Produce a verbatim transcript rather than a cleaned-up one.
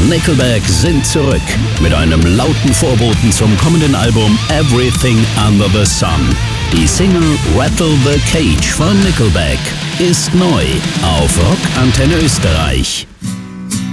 Nickelback sind zurück mit einem lauten Vorboten zum kommenden Album Everything Under the Sun. Die Single Rattle the Cage von Nickelback ist neu auf Rock Antenne Österreich.